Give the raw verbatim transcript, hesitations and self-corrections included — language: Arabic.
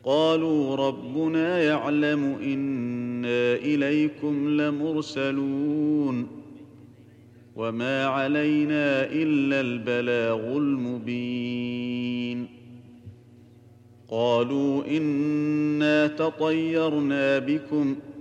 قالوا ربنا يعلم إنا إليكم لمرسلون وما علينا إلا البلاغ المبين قالوا إنا تطيرنا بكم